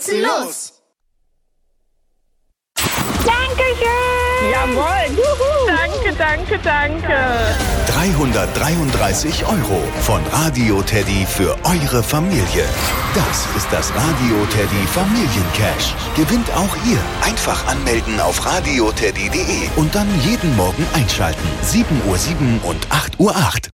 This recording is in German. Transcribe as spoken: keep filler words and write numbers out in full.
nutzen los! Dankeschön! Jawohl! Juhu. Danke, danke, danke! dreihundertdreiunddreißig Euro von Radio Teddy für eure Familie. Das ist das Radio Teddy Familiencash. Gewinnt auch ihr. Einfach anmelden auf radioteddy punkt de und dann jeden Morgen einschalten. sieben Uhr sieben und acht Uhr acht.